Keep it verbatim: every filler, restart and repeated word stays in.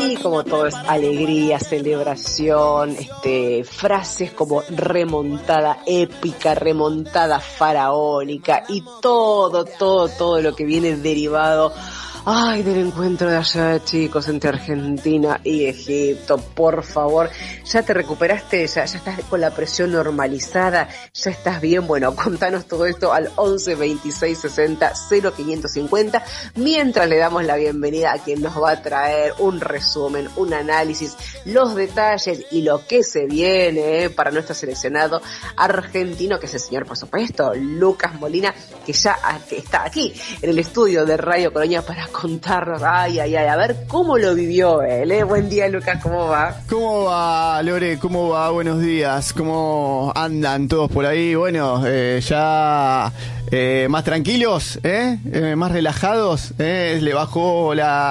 y como todo es alegría, celebración, este, frases como remontada épica, remontada faraónica y todo, todo, todo lo que viene derivado, ay, del encuentro de allá, chicos, entre Argentina y Egipto. Por favor, ¿ya te recuperaste? ¿Ya, ya estás con la presión normalizada? ¿Ya estás bien? Bueno, contanos todo esto al once veintiséis sesenta cero quinientos cincuenta, mientras le damos la bienvenida a quien nos va a traer un resumen, un análisis, los detalles y lo que se viene eh, para nuestro seleccionado argentino, que es el señor, por supuesto, Lucas Molina, que ya que está aquí en el estudio de Radio Colonia para contarnos, ay, ay, ay, a ver cómo lo vivió él, ¿eh? Buen día, Lucas, ¿cómo va? ¿Cómo va, Lore? ¿Cómo va? Buenos días. ¿Cómo andan todos por ahí? Bueno, eh, ya eh, más tranquilos, ¿eh? Eh, más relajados, ¿eh? Le bajó la